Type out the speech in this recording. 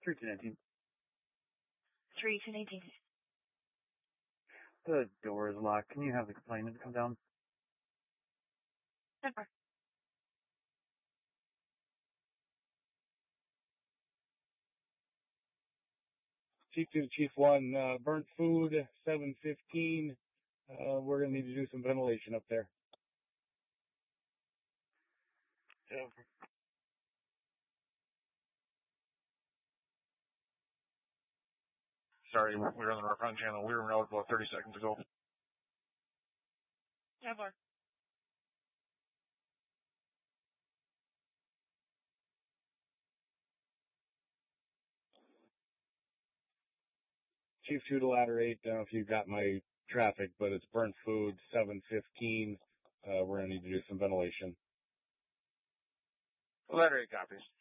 31018. 31018. The door is locked. Can you have the complainant come down? Never. Chief 2 to Chief 1, burnt food, 715. We're going to need to do some ventilation up there. Yeah. Sorry, we were on the front channel. We were out about 30 seconds ago. Never. Chief 2 to Ladder 8, I don't know if you got my traffic, but it's burnt food, 715. We're going to need to do some ventilation. Ladder 8 copies.